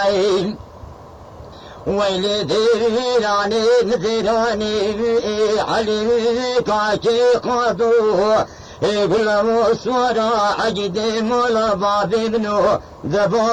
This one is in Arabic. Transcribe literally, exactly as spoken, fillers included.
العين ويلي ذيراني ذيراني عليك عتيقضوه يقول مصورة عجد مولا باب ابنه ذباب